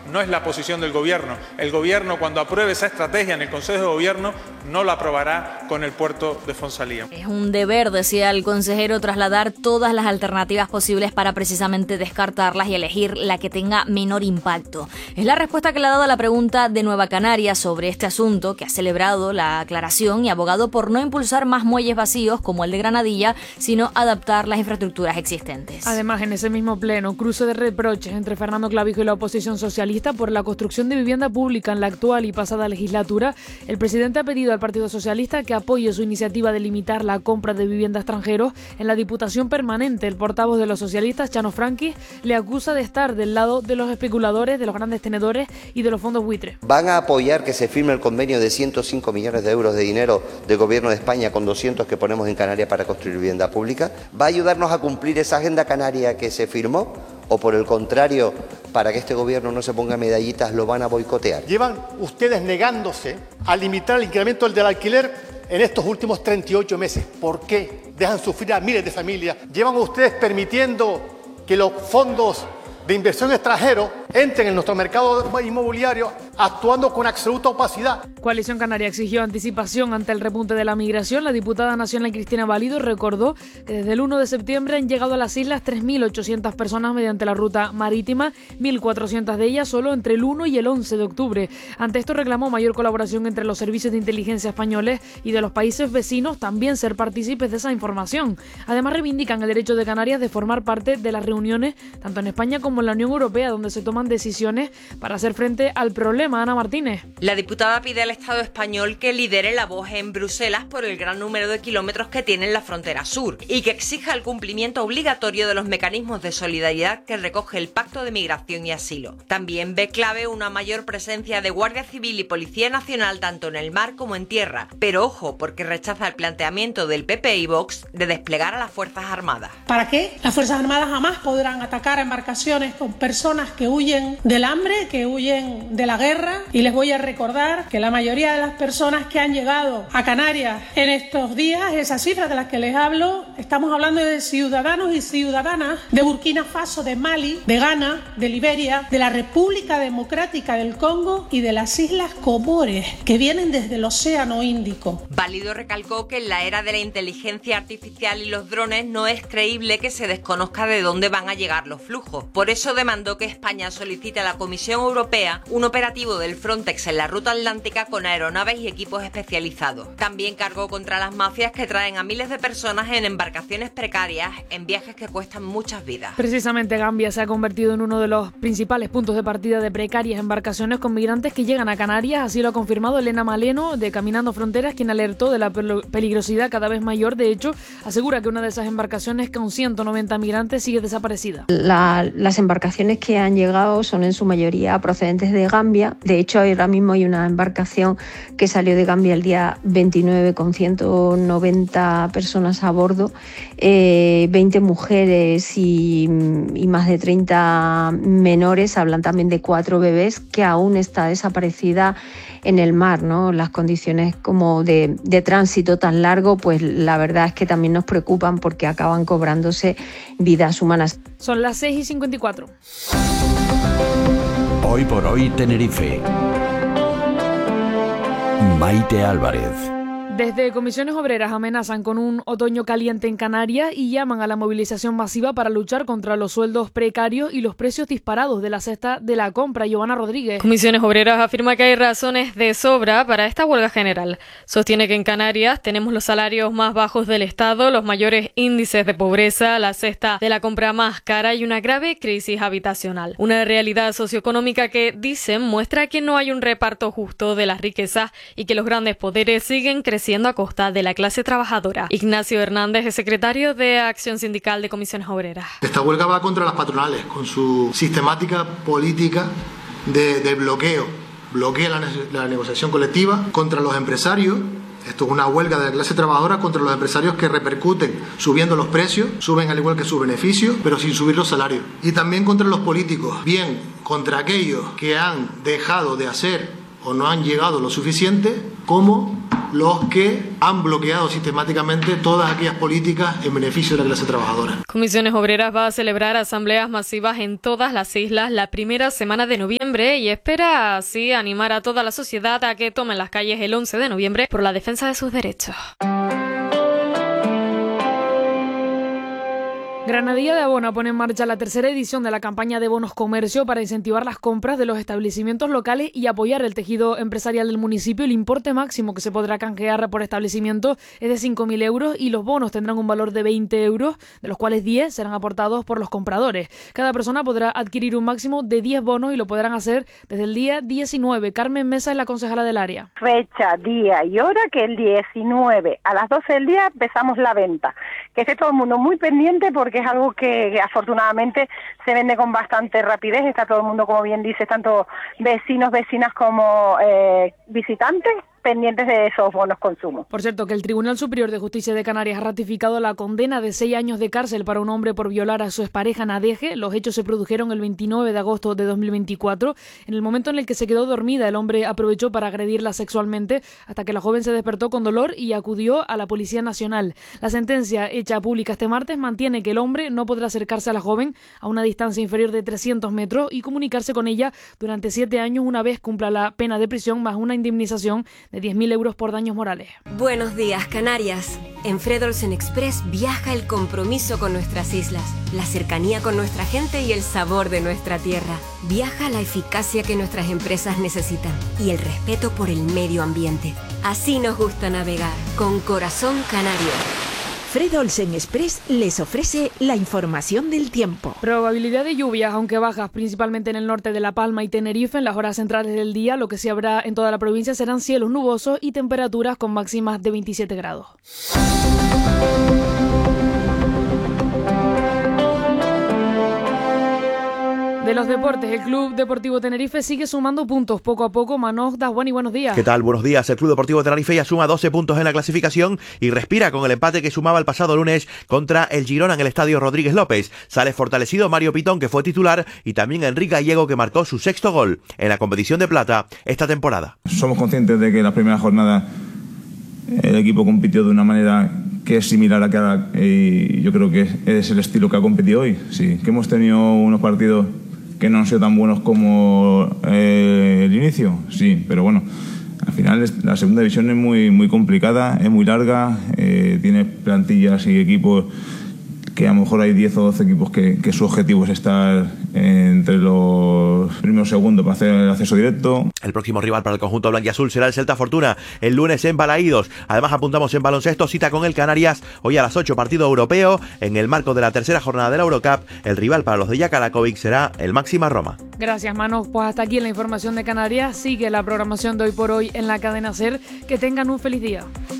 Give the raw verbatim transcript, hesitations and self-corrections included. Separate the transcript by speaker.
Speaker 1: no es la posición del Gobierno. El Gobierno, cuando apruebe esa estrategia en el Consejo de Gobierno, no la aprobará con el puerto de Fonsalía.
Speaker 2: Es un deber, decía el consejero, trasladar todas las alternativas posibles para precisamente descartarlas y elegir la que tenga menor impacto. Es la respuesta que le ha dado a la pregunta de Nueva Canarias sobre este asunto, que ha celebrado la aclaración y abogado por no impulsar más muelles vacíos como el de Granadilla, sino adaptar las infraestructuras existentes.
Speaker 3: Además, en ese mismo pleno, cruce de reproches entre Fernando Clavijo y la oposición socialista por la construcción de vivienda pública en la actual y pasada legislatura. El presidente ha pedido al Partido Socialista que apoye su iniciativa de limitar la compra de vivienda a extranjeros en la Diputación Permanente. El portavoz de los socialistas, Chano Franquis, le acusa de estar del lado de los especuladores, de los grandes tenedores y de los fondos buitres.
Speaker 4: ¿Van a apoyar que se firme el convenio de ciento cinco millones de euros de dinero del Gobierno de España con doscientos que ponemos en Canarias para construir vivienda pública? ¿Va a ayudarnos a cumplir esa agenda canaria que se firmó? ¿O por el contrario, para que este Gobierno no se ponga medallitas, lo van a boicotear?
Speaker 5: Llevan ustedes negándose a limitar el incremento del alquiler en estos últimos treinta y ocho meses. ¿Por qué? Dejan sufrir a miles de familias. Llevan ustedes permitiendo que los fondos de inversión extranjeros entren en nuestro mercado inmobiliario actuando con absoluta opacidad.
Speaker 3: Coalición Canaria exigió anticipación ante el repunte de la migración. La diputada nacional Cristina Valido recordó que desde el uno de septiembre han llegado a las islas tres mil ochocientas personas mediante la ruta marítima, mil cuatrocientas de ellas solo entre el uno y el once de octubre. Ante esto reclamó mayor colaboración entre los servicios de inteligencia españoles y de los países vecinos, también ser partícipes de esa información. Además reivindican el derecho de Canarias de formar parte de las reuniones tanto en España como en la Unión Europea, donde se toman decisiones para hacer frente al problema. Ana Martínez.
Speaker 6: La diputada pide al Estado español que lidere la voz en Bruselas por el gran número de kilómetros que tiene en la frontera sur y que exija el cumplimiento obligatorio de los mecanismos de solidaridad que recoge el Pacto de Migración y Asilo. También ve clave una mayor presencia de Guardia Civil y Policía Nacional tanto en el mar como en tierra, pero ojo, porque rechaza el planteamiento del P P y Vox de desplegar a las Fuerzas Armadas.
Speaker 7: ¿Para qué? Las Fuerzas Armadas jamás podrán atacar a embarcaciones con personas que huyen del hambre, que huyen de la guerra. Y les voy a recordar que la mayoría de las personas que han llegado a Canarias en estos días, esas cifras de las que les hablo, estamos hablando de ciudadanos y ciudadanas de Burkina Faso, de Mali, de Ghana, de Liberia, de la República Democrática del Congo y de las Islas Comores, que vienen desde el Océano Índico.
Speaker 6: Valido recalcó que en la era de la inteligencia artificial y los drones no es creíble que se desconozca de dónde van a llegar los flujos. Por eso demandó que España solicite a la Comisión Europea un operativo del Frontex en la ruta atlántica con aeronaves y equipos especializados. También cargó contra las mafias que traen a miles de personas en embarcaciones precarias en viajes que cuestan muchas vidas.
Speaker 3: Precisamente Gambia se ha convertido en uno de los principales puntos de partida de precarias embarcaciones con migrantes que llegan a Canarias. Así lo ha confirmado Elena Maleno de Caminando Fronteras, quien alertó de la peligrosidad cada vez mayor. De hecho, asegura que una de esas embarcaciones con ciento noventa migrantes sigue desaparecida.
Speaker 8: La, las embarcaciones que han llegado son en su mayoría procedentes de Gambia. De hecho, ahora mismo hay una embarcación que salió de Gambia el día veintinueve con ciento noventa personas a bordo, eh, veinte mujeres y, y más de treinta menores. Hablan también de cuatro bebés que aún está desaparecida en el mar, ¿no? Las condiciones como de, de tránsito tan largo, pues la verdad es que también nos preocupan porque acaban cobrándose vidas humanas.
Speaker 3: Son las seis y cincuenta y cuatro.
Speaker 9: Hoy por hoy Tenerife. Maite Álvarez.
Speaker 3: Desde Comisiones Obreras amenazan con un otoño caliente en Canarias y llaman a la movilización masiva para luchar contra los sueldos precarios y los precios disparados de la cesta de la compra. Giovanna Rodríguez.
Speaker 10: Comisiones Obreras afirma que hay razones de sobra para esta huelga general. Sostiene que en Canarias tenemos los salarios más bajos del Estado, los mayores índices de pobreza, la cesta de la compra más cara y una grave crisis habitacional. Una realidad socioeconómica que, dicen, muestra que no hay un reparto justo de las riquezas y que los grandes poderes siguen creciendo a costa de la clase trabajadora. Ignacio Hernández es secretario de Acción Sindical de Comisiones Obreras.
Speaker 11: Esta huelga va contra las patronales, con su sistemática política de, de bloqueo. Bloquea la, la negociación colectiva contra los empresarios. Esto es una huelga de la clase trabajadora contra los empresarios que repercuten subiendo los precios, suben al igual que sus beneficios, pero sin subir los salarios. Y también contra los políticos, bien contra aquellos que han dejado de hacer o no han llegado lo suficiente, como los que han bloqueado sistemáticamente todas aquellas políticas en beneficio de la clase trabajadora.
Speaker 10: Comisiones Obreras va a celebrar asambleas masivas en todas las islas la primera semana de noviembre y espera así animar a toda la sociedad a que tomen las calles el once de noviembre por la defensa de sus derechos.
Speaker 3: Granadilla de Abona pone en marcha la tercera edición de la campaña de bonos comercio para incentivar las compras de los establecimientos locales y apoyar el tejido empresarial del municipio. El importe máximo que se podrá canjear por establecimiento es de cinco mil euros y los bonos tendrán un valor de veinte euros, de los cuales diez serán aportados por los compradores. Cada persona podrá adquirir un máximo de diez bonos y lo podrán hacer desde el día diecinueve. Carmen Mesa es la concejala del área.
Speaker 12: Fecha, día y hora, que el diecinueve a las doce del día empezamos la venta. Que esté todo el mundo muy pendiente porque es algo que, que afortunadamente se vende con bastante rapidez. Está todo el mundo, como bien dice, tanto vecinos, vecinas como eh, visitantes, pendientes de esos bonos consumo.
Speaker 3: Por cierto, que el Tribunal Superior de Justicia de Canarias ha ratificado la condena de seis años de cárcel para un hombre por violar a su expareja Nadeje. Los hechos se produjeron el veintinueve de agosto de dos mil veinticuatro. En el momento en el que se quedó dormida, el hombre aprovechó para agredirla sexualmente hasta que la joven se despertó con dolor y acudió a la Policía Nacional. La sentencia hecha pública este martes mantiene que el hombre no podrá acercarse a la joven a una distancia inferior de trescientos metros y comunicarse con ella durante siete años una vez cumpla la pena de prisión más una indemnización de diez mil euros por daños morales.
Speaker 13: Buenos días, Canarias. En Fred Olsen Express viaja el compromiso con nuestras islas, la cercanía con nuestra gente y el sabor de nuestra tierra. Viaja la eficacia que nuestras empresas necesitan y el respeto por el medio ambiente. Así nos gusta navegar, con corazón canario.
Speaker 14: Fred Olsen Express les ofrece la información del tiempo.
Speaker 3: Probabilidad de lluvias, aunque bajas, principalmente en el norte de La Palma y Tenerife en las horas centrales del día. Lo que sí habrá en toda la provincia serán cielos nubosos y temperaturas con máximas de veintisiete grados. De los deportes, el Club Deportivo Tenerife sigue sumando puntos poco a poco. Manoj Daswani, buenos días.
Speaker 15: ¿Qué tal? Buenos días. El Club Deportivo Tenerife ya suma doce puntos en la clasificación y respira con el empate que sumaba el pasado lunes contra el Girona en el Estadio Rodríguez López. Sale fortalecido Mario Pitón, que fue titular, y también Enrique Gallego, que marcó su sexto gol en la competición de plata esta temporada.
Speaker 16: Somos conscientes de que en la primera jornada el equipo compitió de una manera que es similar a cada, y yo creo que es el estilo que ha competido hoy. Sí, que hemos tenido unos partidos que no han sido tan buenos como eh, el inicio, sí, pero bueno, al final la segunda división es muy, muy complicada, es muy larga, eh, tiene plantillas y equipos que a lo mejor hay diez o doce equipos que, que su objetivo es estar entre los primeros segundos para hacer el acceso directo.
Speaker 15: El próximo rival para el conjunto blanquiazul será el Celta Fortuna el lunes en Balaídos. Además apuntamos en baloncesto, cita con el Canarias hoy a las ocho, partido europeo en el marco de la tercera jornada de la Eurocup. El rival para los de Jakalakovic será el Máxima Roma.
Speaker 3: Gracias, Mano. Pues hasta aquí la información de Canarias. Sigue la programación de Hoy por Hoy en la cadena SER. Que tengan un feliz día.